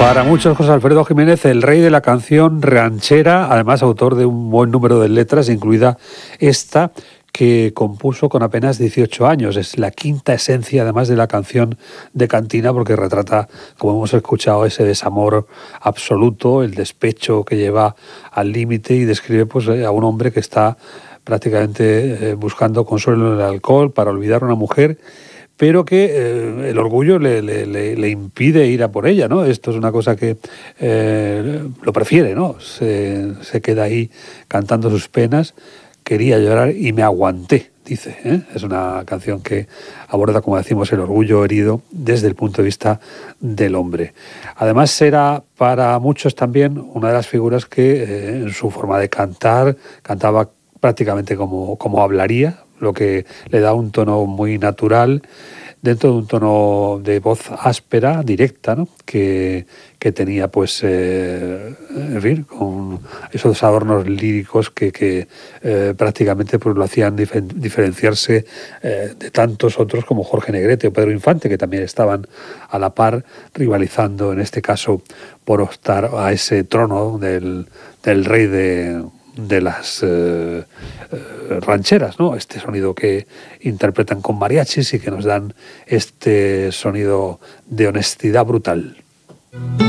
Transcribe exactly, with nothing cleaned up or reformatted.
Para muchos, José Alfredo Jiménez, el rey de la canción ranchera, además autor de un buen número de letras, incluida esta que compuso con apenas dieciocho años. Es la quinta esencia, además, de la canción de Cantina, porque retrata, como hemos escuchado, ese desamor absoluto, el despecho que lleva al límite, y describe pues, a un hombre que está prácticamente eh, buscando consuelo en el alcohol para olvidar a una mujer, pero que eh, el orgullo le, le, le, le impide ir a por ella, ¿no? Esto es una cosa que eh, lo prefiere, ¿no? Se, se queda ahí cantando sus penas. Quería llorar y me aguanté, dice, ¿eh? Es una canción que aborda, como decimos, el orgullo herido desde el punto de vista del hombre. Además, era para muchos también una de las figuras que eh, en su forma de cantar cantaba prácticamente como, como hablaría, lo que le da un tono muy natural, dentro de un tono de voz áspera, directa, ¿no? que, que tenía, pues, eh, en fin, con esos adornos líricos que, que eh, prácticamente pues, lo hacían dif- diferenciarse eh, de tantos otros como Jorge Negrete o Pedro Infante, que también estaban a la par, rivalizando, en este caso, por optar a ese trono del, del rey de... de las eh, eh, rancheras, ¿no? Este sonido que interpretan con mariachis y que nos dan este sonido de honestidad brutal.